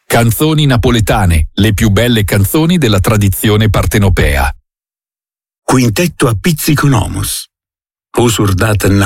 Canzoni napoletane, le più belle canzoni della tradizione partenopea. Quintetto a Pizziconomos. Usur dat